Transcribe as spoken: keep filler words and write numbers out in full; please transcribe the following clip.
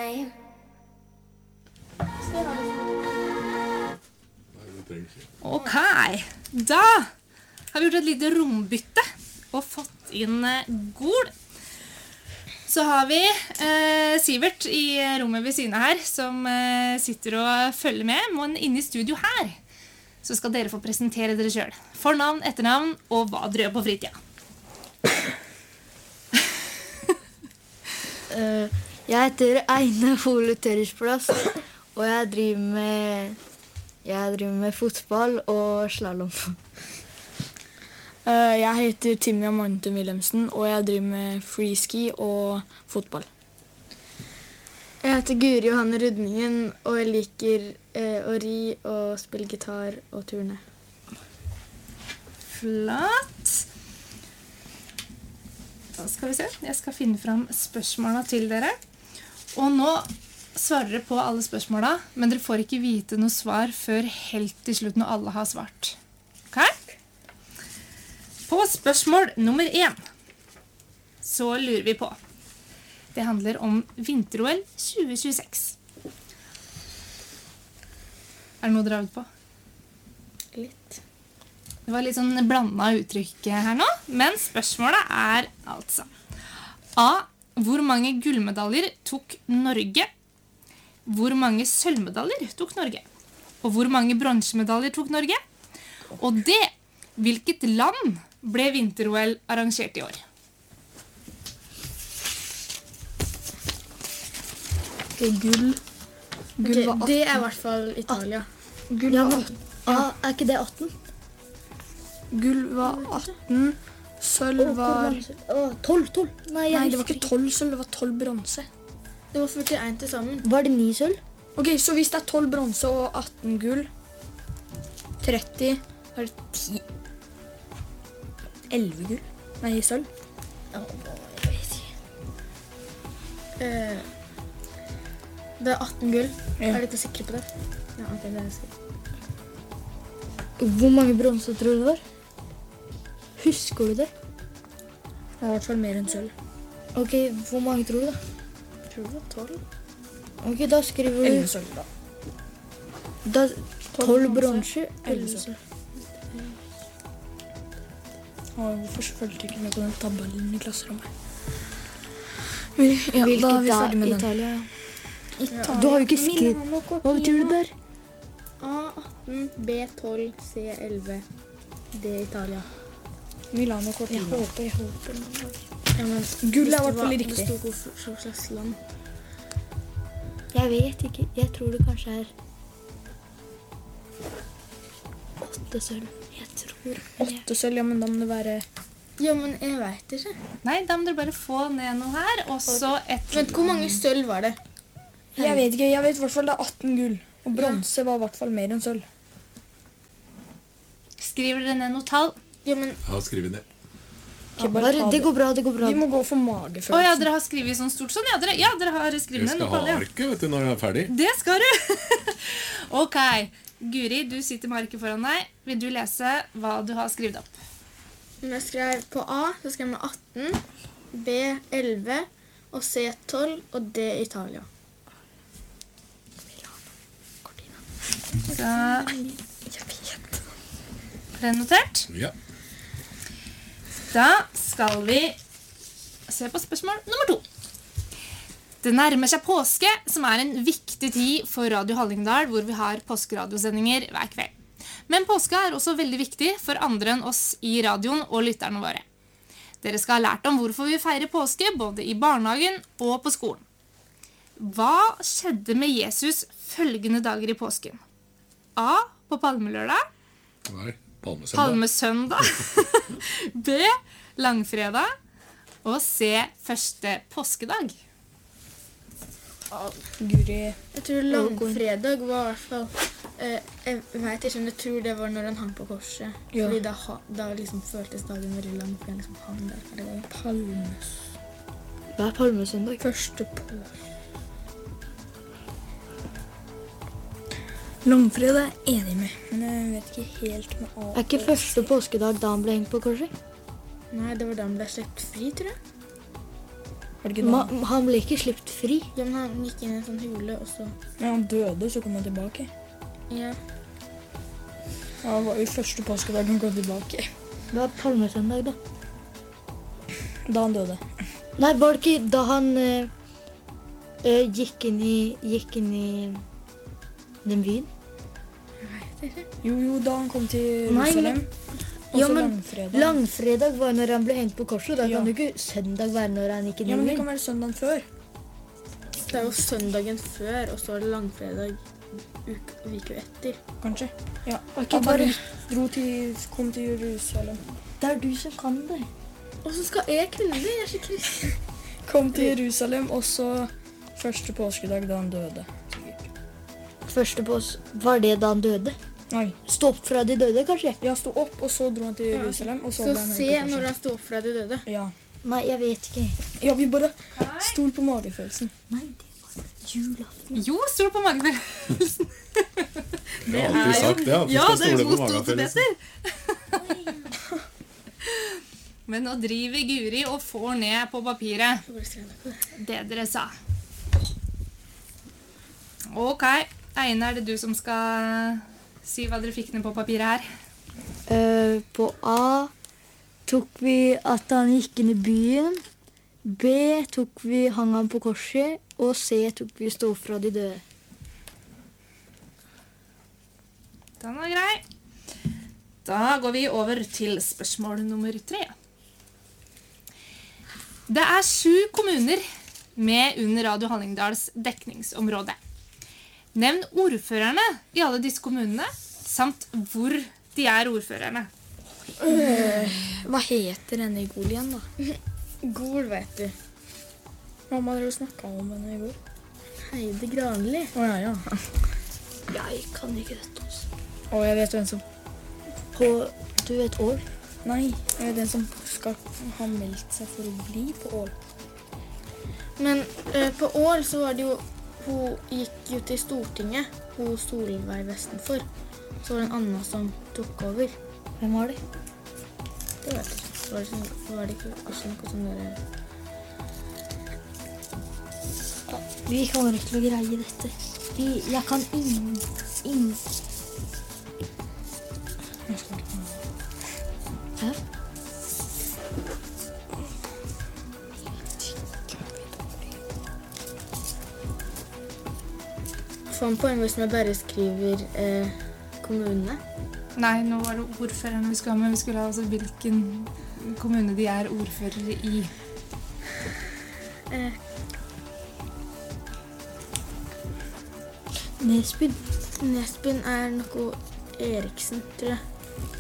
Nei. Ok, da har vi gjort et lite rombytte og fått inn Gol. Så har vi eh, Sivert i rommet ved siden her som eh, sitter og følger med, men inne i studio her så skal dere få presentere dere selv. Fornavn, etternavn og hva dere gjør på fritida. uh, jeg heter Eine Hole Tørresplass, og jeg driver med, jeg driver med fotball og slalom. Uh, jeg heter Timmy Amante Wilhelmsen, og jeg driver med freeski og fotball. Jeg heter Guri Johanne Rudningen, og jeg liker eh, å ri og spille gitar og turne. Flott. Da skal vi se. Jeg skal finne fram spørsmålene til dere. Og nå svarer dere på alle spørsmålene, men dere får ikke vite noe svar før helt til slutt når alle har svart. Ok? På spørsmål nummer én så lurer vi på. Det handler om vinter-O L tjue tjueseks. Er det noe dere har øvd på? Litt. Det var litt sånn blandet uttrykk her nå, men spørsmålet er altså A. Hvor mange gullmedaljer tok Norge? Hvor mange sølvmedaljer tok Norge? Og hvor mange bronsemedaljer tok Norge? Og D. Hvilket land ble vinter-O L arrangert i år? Gull. Gull Okay, var atten. det er i hvert fall Italia. Gull Ja, var men, atten. ah, er ikke det atten? Gull var atten. Sølv var... Åh, tolv, tolv. Nei, jeg Nei, det var husker ikke tolv sølv, det var tolv bronse. Det var førtien til sammen. Var det ni sølv? Ok, så hvis det er tolv bronse og atten gull, tretti, er det ti... elleve gull? Nei, sølv. Ja, jeg vet ikke. Eh, det er atten gull. Ja. Er dere sikre på det? Ja, ok, det er jeg sikker. Hvor mange bronser tror du det var? Husker du det? Det var i hvert fall mer enn sølv. Ok, hvor mange tror du da? Jeg tror det var tolv. Ok, da skriver elleve du... sølv, da. Da, tolv bronser, elleve elleve sølv. sølv. Og hvorfor følte jeg ikke med på den tabellen i klasserommet? Men, ja, da er vi Hvilket ferdig med er den. Italia? Italia. Du har jo ikke skrevet... Hva betyr det der? A atten, B tolv, C elleve, D Italia. Milano Jeg Cortina. håper, jeg håper. Ja, men Gull er i det hvert fall var- riktig. Det stod hvor slags land. Jeg vet ikke. Jeg tror det kanskje er... Åtte sølv. Jeg tror... men jeg- Åtte sølv, ja, men da må det være... Ja, men jeg vet ikke. Nei, da må dere bare få ned noe her, og så et... Vent, hvor mange sølv var det? Jeg vet ikke, jeg vet i hvert fall det er atten gull. Og bronse var i hvert fall mer enn sølv. Skriver dere ned noe tall? Ja, men Ja, skriv ned. Ikke bare Bare, ta det går bra, det går bra. Vi må gå for Å magefølelsen. ja, dere har skrivet sånn stort sånn. Ja, dere, ja, dere har skrevet Jeg ned skal noe ha tall, ja. arket, vet du, når jeg er ferdig. Det skal du! Ok, Guri, du sitter med arket foran deg. Vil du lese hva du har skrevet opp? jeg skrev på A, så skrev jeg atten, B elleve, og C tolv, og D Italia. Så... Er det notert? Ja. Da skal vi se på spørsmål nummer to. Det nærmer seg påske, som er en viktig tid for Radio Hallingdal, hvor vi har påskeradiosendinger hver kveld. Men påske er også veldig viktig for andre enn oss i radioen og lytterne våre. Dere skal ha lært om hvorfor vi feirer påske, både i barnehagen og på skolen. Hva skjedde med Jesus følgende dager i påsken? A. På palmelørdag. Nei, palmesøndag. Palmesøndag. B. Langfredag. Og C. Første påskedag. Guri. Jeg tror langfredag var i hvert fall... Eh, jeg vet ikke, men jeg tror det var når han hang på korset. Ja. Fordi da, ha- da liksom føltes dagen veldig lang, for jeg liksom hang der. hele dagen. Palmes. Hva er palmesøndag? Første på. Langfredag er jeg enig med, men jeg vet ikke helt med A. Er ikke første påskedag da han ble hengt på korset? Nei, det var da han ble slept fri, tror jeg. Var det ikke Ma da? han ble ikke sluppet fri. Ja, men han gikk inn i en sånn hule, og så Ja, han døde, så kom han tilbake. Ja. Ja, det var jo første påskedag han kom tilbake. Det var palmesøndag, da. Da han døde. Nei, var det ikke da han eh, eh, gikk inn i Gikk inn i den byen? Jo, jo, da han kom til Nei, men- Jerusalem. Og Ja, så men langfredag. Langfredag var når han ble hengt på korset. Da Ja. kan jo ikke søndag være når han gikk inn Ja, i men det byen. kan være søndagen før. Det er jo søndagen før, og så er det langfredag uke, uke etter. Kanskje. Ja. ikke At bare- han dro til, kom til Jerusalem. Det er du som kan det. Og så skal jeg kunne det, jeg er så kristen. Kom til Jerusalem, og så første påskedag da han døde. Sikkert. Første pås Var det da han døde? Nei. Stå opp fra de døde, kanskje? Ja, sto opp, og så dro han til Jerusalem, og så Så ble han se hengt på når korset. han sto opp fra de døde. Ja. Nei, jeg vet ikke. Ja, vi bare stol på magefølelsen. Nei, det var julaften. Jo, stol på magefølelsen. Jeg har alltid sagt det, at du Ja, skal det er stole på god stol til magefølelsen. Peter. Men nå driver Guri og får ned på papiret det dere sa. Ok, Eine, er det du som skal si hva dere fikk ned på papiret her? Eh, på A tok vi at han gikk inn i byen. B tok vi hang han på korset. Og C tok vi stå opp fra de døde. Den var grei. Da går vi over til spørsmål nummer tre. Det er sju kommuner med under Radio Hallingdals dekningsområde. Nevn ordførerne i alle disse kommunene, samt hvor de er ordførerne. Hva heter denne i Gol igjen, da? Gol, vet du. Mamma dere snakket om henne i går. Heide Granli. Å ja, ja. Jeg kan ikke dette. Altså. Og jeg vet hvem som... På Du vet Ål? Nei, jeg vet den som skal ha meldt seg for å bli på Ål. Men eh, på Ål så var det jo Hun gikk jo til Stortinget, hun Solveig Vestenfor. Så var det en annen som tok over. Hvem var det? Det vet jeg ikke. Var det, sånn, var det ikke også noe sånn der... Vi kommer ikke til å greie dette. Vi, jeg kan ingen, ingen. Hæ? Få en poeng hvis vi bare skriver eh, kommunene. Nei, nå var det ordførerne vi skulle ha med. Vi skulle ha altså hvilken kommune de er ordførere i. Eh, Nesbyen. Nesbyen er noe Eriksen, tror jeg.